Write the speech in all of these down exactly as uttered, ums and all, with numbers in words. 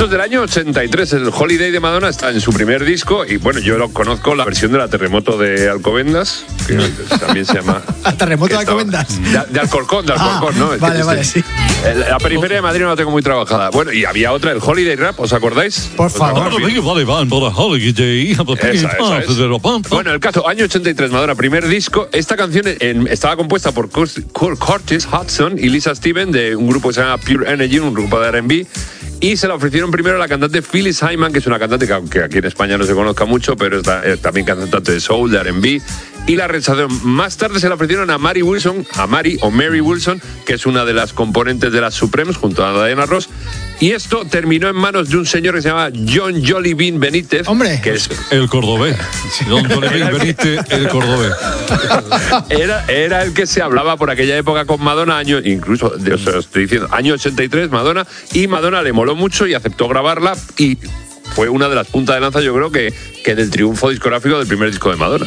Esto es del año ochenta y tres, el Holiday de Madonna está en su primer disco y bueno, yo lo conozco la versión de la Terremoto de Alcobendas, que también se llama... ¿Terremoto de Alcobendas? De, de Alcorcón, de Alcorcón, ah, ¿no? Vale, este, vale, sí. La periferia de Madrid no la tengo muy trabajada. Bueno, y había otra, el Holiday Rap, ¿os acordáis? Por favor. Esa, esa es. Bueno, el caso, año ochenta y tres, Madonna, primer disco. Esta canción en, estaba compuesta por Curtis Hudson y Lisa Steven, de un grupo que se llama Pure Energy, un grupo de R and B. Y se la ofrecieron primero a la cantante Phyllis Hyman, que es una cantante que, que aquí en España no se conozca mucho, pero es, es también cantante de soul, de R and B. Y la rechazaron. Más tarde se la ofrecieron a Mary Wilson, a Mary o Mary Wilson, que es una de las componentes de las Supremes, junto a Diana Ross. Y esto terminó en manos de un señor que se llama John Jolly Bean Benítez. Hombre. Que es el cordobés. John Jolly Bean Benítez, el cordobés. Era, era el que se hablaba por aquella época con Madonna, año, incluso, de, os estoy diciendo, año ochenta y tres, Madonna. Y Madonna le moló mucho y aceptó grabarla. Y fue una de las puntas de lanza, yo creo, que, que del triunfo discográfico del primer disco de Madonna.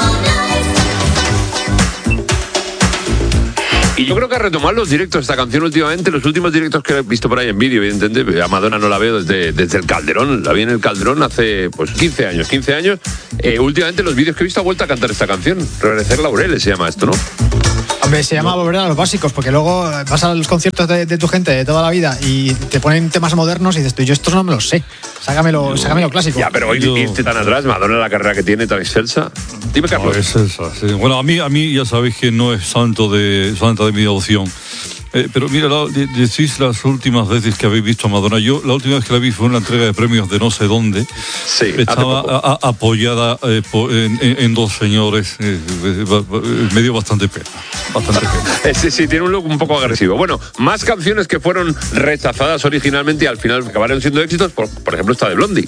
Y yo creo que a retomar los directos esta canción últimamente, los últimos directos que he visto por ahí en vídeo, evidentemente, a Madonna no la veo desde, desde el Calderón, la vi en el Calderón hace pues quince años, quince años. Eh, últimamente los vídeos que he visto ha vuelto a cantar esta canción, Reverdecer Laureles se llama esto, ¿no? Hombre, se llama volver a los básicos, porque luego vas a los conciertos de, de tu gente de toda la vida y te ponen temas modernos y dices tú, yo estos no me los sé, sácamelo, yo, sácamelo clásico. Ya, pero hoy yo... irte tan atrás, Madonna, la carrera que tiene tan excelsa. Dime, Carlos. No, es esa, sí. Bueno, a mí, a mí ya sabéis que no es santo de, santa de mi devoción. Eh, pero mira, la, decís las últimas veces que habéis visto a Madonna. Yo la última vez que la vi fue en la entrega de premios de no sé dónde. Sí, estaba a, a, apoyada eh, por, en, en dos señores. Eh, me dio bastante pena. Bastante pena. Sí, sí, tiene un look un poco agresivo. Bueno, más canciones que fueron rechazadas originalmente y al final acabaron siendo éxitos. Por, por ejemplo, esta de Blondie.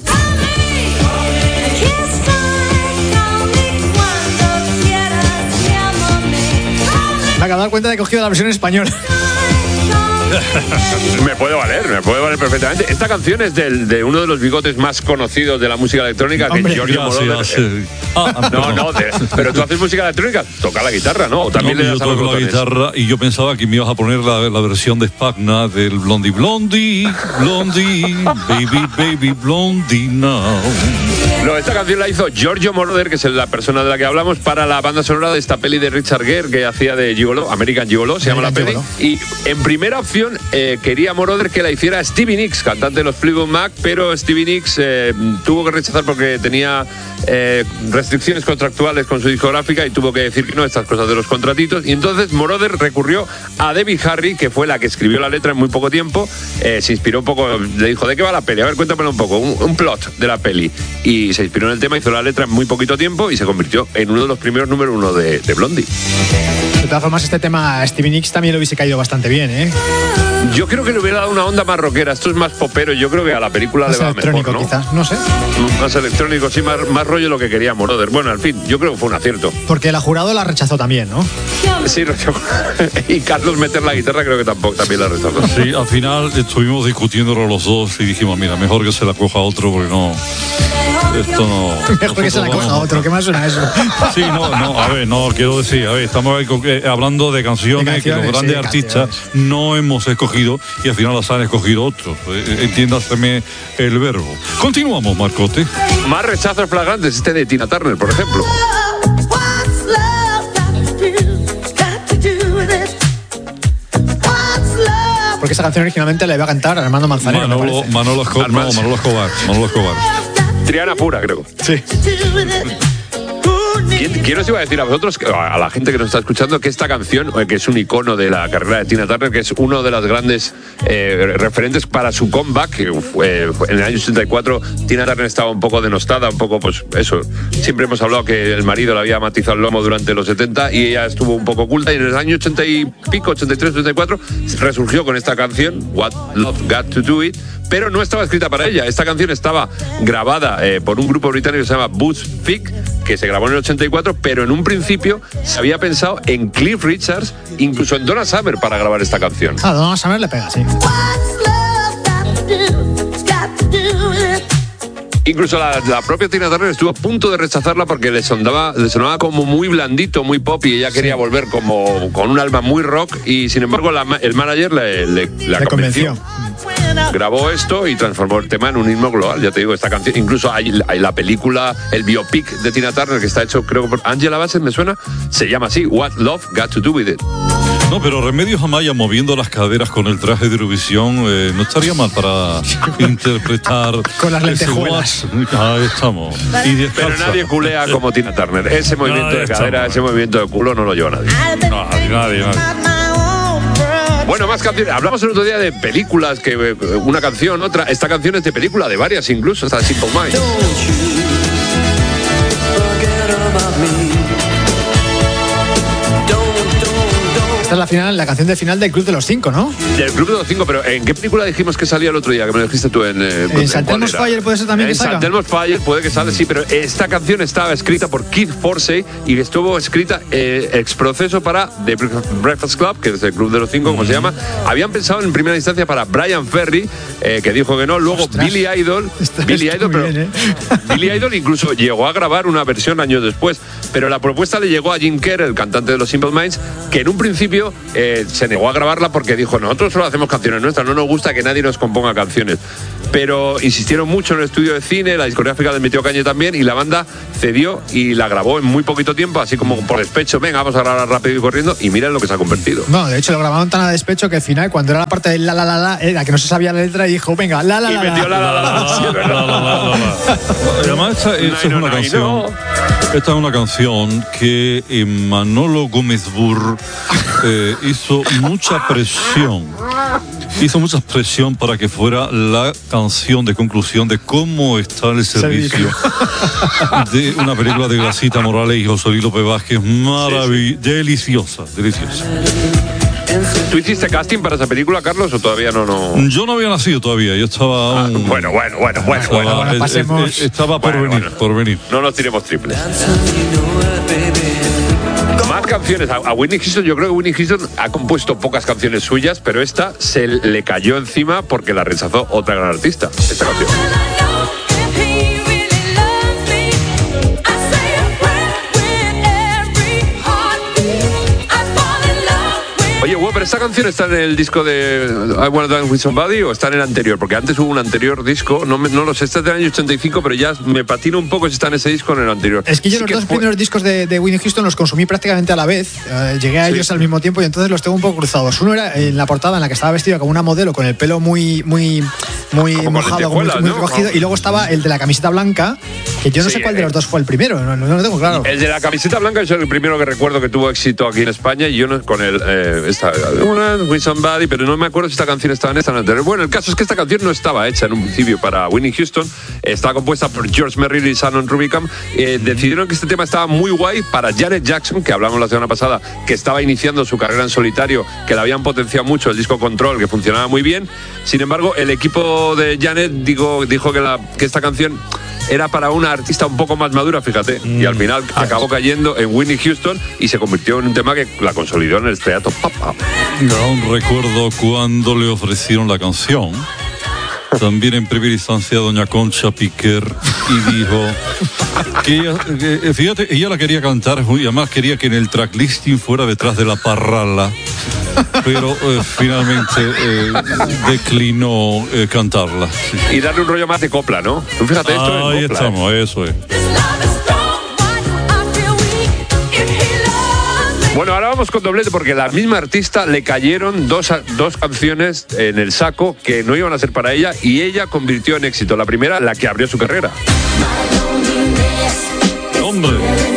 Me acabo de dar cuenta de que he cogido la versión española. Me puede valer, me puede valer perfectamente. Esta canción es del, de uno de los bigotes más conocidos de la música electrónica, que es Giorgio Moroder. Sí, sí. Ah, no, no, de, pero tú haces música electrónica, toca la guitarra, ¿no? O también no, le das yo a los toco la botones. guitarra y yo pensaba que me ibas a poner la, la versión de Spagna del Blondie, Blondie, Blondie, baby, baby, Blondie now. No, esta canción la hizo Giorgio Moroder, que es la persona de la que hablamos, para la banda sonora de esta peli de Richard Gere que hacía de Gigolo, American Gigolo, se llama la peli. Y en primera opción eh, quería Moroder que la hiciera Stevie Nicks, cantante de los Fleetwood Mac, pero Stevie Nicks eh, tuvo que rechazar porque tenía eh, restricciones contractuales con su discográfica y tuvo que decir que no, estas cosas de los contratitos. Y entonces Moroder recurrió a Debbie Harry, que fue la que escribió la letra en muy poco tiempo, eh, se inspiró un poco, le dijo, ¿de qué va la peli? A ver, cuéntamelo un poco, un, un plot de la peli. Y se inspiró en el tema, hizo la letra en muy poquito tiempo y se convirtió en uno de los primeros número uno de, de Blondie. De todas formas, este tema a Stevie Nicks también lo hubiese caído bastante bien, ¿eh? Yo creo que le hubiera dado una onda más rockera. Esto es más popero. Yo creo que a la película más le va mejor, ¿no? Quizás, no sé. Más electrónico, sí, más, más rollo lo que quería Moroder. Bueno, al fin, yo creo que fue un acierto. Porque la jurado la rechazó también, ¿no? Sí, y Carlos meter la guitarra creo que tampoco también la rechazó. Sí, al final estuvimos discutiéndolo los dos y dijimos, mira, mejor que se la coja otro porque no... Esto no... Mejor que se la coja otro, ¿qué más suena eso? Sí, no, no, a ver, no, quiero decir, a ver, estamos hablando de canciones, de canciones que los grandes sí, artistas canciones. No hemos escogido y al final las han escogido otros. Entiéndaseme el verbo. Continuamos, Marcote. Más rechazos flagrantes, este de Tina Turner, por ejemplo. Porque esa canción originalmente la iba a cantar Armando Manzanero. Manolo, Manolo, Escobar, no, Manolo Escobar. Manolo Escobar. Triana Pura, creo. Sí. Quiero os iba a decir a vosotros, a la gente que nos está escuchando, que esta canción, que es un icono de la carrera de Tina Turner, que es uno de las grandes eh, referentes para su comeback, que fue, fue en el año ochenta y cuatro, Tina Turner estaba un poco denostada, un poco, pues eso, siempre hemos hablado que el marido le había matizado el lomo durante los setenta y ella estuvo un poco oculta, y en el año ochenta y pico, ochenta y tres, ochenta y cuatro, resurgió con esta canción, What Love Got to Do It, pero no estaba escrita para ella. Esta canción estaba grabada eh, por un grupo británico que se llama Boots Fig, que se grabó en el ochenta y cuatro, pero en un principio se había pensado en Cliff Richards, incluso en Donna Summer, para grabar esta canción. Ah, Donna Summer le pega, sí. Incluso la, la propia Tina Turner estuvo a punto de rechazarla porque le sonaba, le sonaba como muy blandito, muy pop, y ella quería sí. volver como con un alma muy rock, y sin embargo la, el manager le, le, la le convenció. convenció. grabó esto y transformó el tema en un himno global. Ya te digo, esta canción, incluso hay, hay la película, el biopic de Tina Turner que está hecho, creo, por Angela Bassett, me suena, se llama así, What Love Got to Do With It. No, pero Remedios Amaya moviendo las caderas con el traje de Eurovisión eh, no estaría mal para interpretar con las lentejuelas. Ahí estamos. Y pero nadie culea como Tina Turner. Ese movimiento Ahí de cadera, estamos. ese movimiento de culo no lo lleva nadie. No, nadie, nadie, nadie. Bueno, más canciones. Hablamos el otro día de películas, que eh, una canción, otra. Esta canción es de película, de varias incluso, está Simple Minds. Esta es la final, la canción de final del Club de los Cinco, ¿no? Del Club de los Cinco, pero ¿en qué película dijimos que salía el otro día? Que me lo dijiste tú en... Eh, en St. Elmo's Fire puede ser también en que salga. St. Elmo's Fire puede que salga, sí, pero esta canción estaba escrita por Keith Forsey y estuvo escrita eh, ex proceso para The Breakfast Club, que es el Club de los Cinco, como mm. se llama. Habían pensado en primera instancia para Brian Ferry, eh, que dijo que no. Luego Ostras. Billy Idol. Está, Billy Idol, pero bien, ¿eh? Billy Idol incluso llegó a grabar una versión años después, pero la propuesta le llegó a Jim Kerr, el cantante de los Simple Minds, que en un principio eh, se negó a grabarla porque dijo, nosotros solo hacemos canciones nuestras, no nos gusta que nadie nos componga canciones. Pero insistieron mucho en el estudio de cine, la discográfica les metió caña también y la banda cedió y la grabó en muy poquito tiempo, así como por despecho, venga, vamos a grabar rápido y corriendo, y miren lo que se ha convertido. No, de hecho lo grabaron tan a despecho que al final, cuando era la parte de la la la la, era que no se sabía la letra y dijo, venga, la la la la. Y metió la la la la. Sí, verdad. Además, esta, esta es una canción. Esta es una canción que eh, Manolo Gómez Burr eh, hizo mucha presión. Hizo mucha presión para que fuera la canción de conclusión de cómo está el servicio de una película de Gracita Morales y José Luis López Vázquez. Maravillosa, sí, sí. deliciosa, deliciosa. ¿Tú hiciste casting para esa película, Carlos, o todavía no? no... Yo no había nacido todavía, yo estaba... Ah, un... Bueno, bueno, bueno, bueno. Estaba, bueno, bueno, pasemos. Estaba por bueno, venir, bueno. por venir. No nos tiremos triples. Más canciones. A Whitney Houston, yo creo que Whitney Houston ha compuesto pocas canciones suyas, pero esta se le cayó encima porque la rechazó otra gran artista. Esta canción. Oye, Hugo, pero esta canción está en el disco de I Wanna Dance With Somebody o está en el anterior, porque antes hubo un anterior disco, no, me, no lo sé, este es del año ochenta y cinco, pero ya me patino un poco si está en ese disco o en el anterior. Es que yo sí los que dos fue... primeros discos de, de Whitney Houston los consumí prácticamente a la vez, uh, llegué a sí. ellos al mismo tiempo y entonces los tengo un poco cruzados. Uno era en la portada en la que estaba vestida como una modelo con el pelo muy muy muy como mojado, muy, muy ¿no? recogido, y luego estaba el de la camiseta blanca, que yo no sí, sé cuál eh. de los dos fue el primero, no, no, no lo tengo claro. El de la camiseta blanca es el primero que recuerdo que tuvo éxito aquí en España y yo no, con el eh, esta With Somebody, pero no me acuerdo si esta canción estaba en esta o en anterior. Bueno, el caso es que esta canción no estaba hecha en un principio para Whitney Houston, estaba compuesta por George Merrill y Shannon Rubicam. Eh, decidieron que este tema estaba muy guay para Janet Jackson, que hablamos la semana pasada, que estaba iniciando su carrera en solitario, que la habían potenciado mucho, el disco Control, que funcionaba muy bien. Sin embargo, el equipo de Janet digo, dijo que, la, que esta canción era para una artista un poco más madura, fíjate, mm. y al final acabó cayendo en Whitney Houston y se convirtió en un tema que la consolidó en el estrellato pop. Aún recuerdo cuando le ofrecieron la canción, también en primera instancia doña Concha Piquer, y dijo que ella, que, fíjate, ella la quería cantar y además quería que en el tracklisting fuera detrás de la parrala, pero eh, finalmente eh, declinó eh, cantarla. Sí. Y darle un rollo más de copla, ¿no? Fíjate, esto ah, es ahí copla, estamos, ¿eh? Eso es. Bueno, ahora vamos con doblete porque a la misma artista le cayeron dos, dos canciones en el saco que no iban a ser para ella y ella convirtió en éxito. La primera, la que abrió su carrera. ¡Hombre!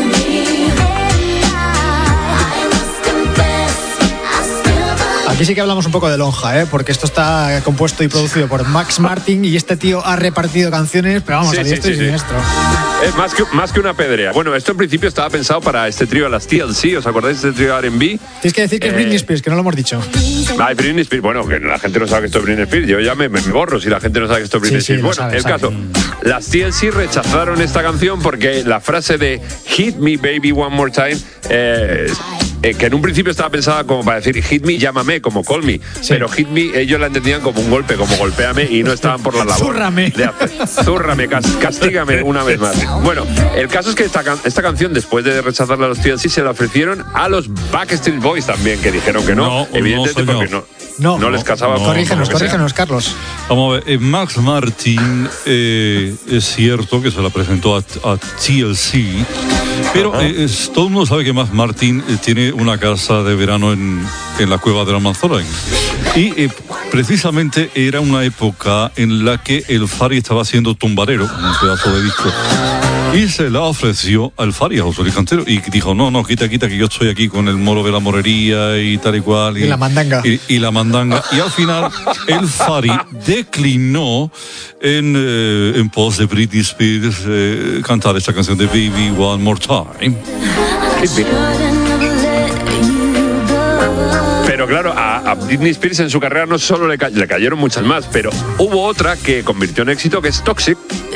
Aquí sí que hablamos un poco de lonja, ¿eh? Porque esto está compuesto y producido por Max Martin y este tío ha repartido canciones, pero vamos, sí, a diestro sí, sí, y siniestro. Sí. Es más que, más que una pedrea. Bueno, esto en principio estaba pensado para este trío de las T L C, ¿os acordáis de este trío R and B? Tienes que decir que eh... es Britney Spears, que no lo hemos dicho. Ay, Britney Spears, bueno, que la gente no sabe que esto es Britney Spears, yo ya me, me borro si la gente no sabe que esto es Britney sí, Spears. sí, bueno, sabe, el sabe. caso, las T L C rechazaron esta canción porque la frase de Hit Me Baby One More Time eh, Eh, que en un principio estaba pensada como para decir hit me, llámame, como call me, sí. Pero hit me ellos la entendían como un golpe, como golpéame, y no estaban por la labor zúrrame de hacer, zúrrame, castígame una vez más. Bueno, el caso es que esta, esta canción, después de rechazarla a los T L C, se la ofrecieron a los Backstreet Boys también, que dijeron que no, no evidentemente no, porque no No, no les casaba. No, corrígenos, corrígenos, Carlos. Vamos a ver, eh, Max Martin eh, es cierto que se la presentó a, a T L C, pero eh, es, todo el mundo sabe que Max Martin eh, tiene una casa de verano en, en la cueva de la Manzora. Y eh, precisamente era una época en la que el Fari estaba haciendo tumbarero, un pedazo de disco. Y se la ofreció al Fari, a José Luis Cantero, y dijo, no, no, quita, quita, que yo estoy aquí con el moro de la morería y tal y cual. Y, y la mandanga. Y, y la mandanga. Y al final, el Fari declinó en, eh, en pos de Britney Spears eh, cantar esta canción de Baby One More Time. Pero claro, a, a Britney Spears en su carrera no solo le, ca- le cayeron muchas más, pero hubo otra que convirtió en éxito, que es Toxic.